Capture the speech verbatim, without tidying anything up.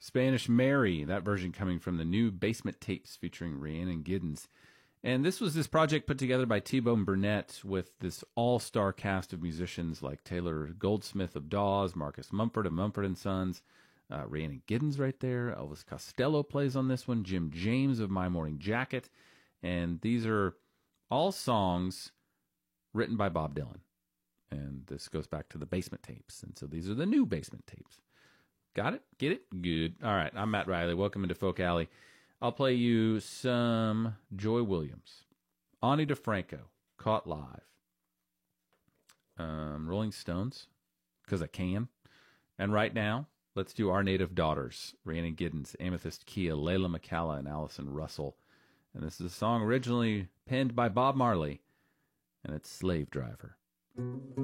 Spanish Mary, that version coming from the new Basement Tapes featuring Rhiannon Giddens. And this was this project put together by T-Bone Burnett with this all-star cast of musicians like Taylor Goldsmith of Dawes, Marcus Mumford of Mumford and Sons, uh, Rhiannon Giddens right there. Elvis Costello plays on this one, Jim James of My Morning Jacket. And these are all songs written by Bob Dylan. And this goes back to the Basement Tapes. And so these are the new Basement Tapes. Got it? Get it? Good. All right, I'm Matt Riley. Welcome into Folk Alley. I'll play you some Joy Williams, Ani DeFranco, Caught Live, um, Rolling Stones, because I can. And right now, let's do Our Native Daughters, Rhiannon Giddens, Amethyst Kia, Layla McCalla, and Allison Russell. And this is a song originally penned by Bob Marley, and it's Slave Driver.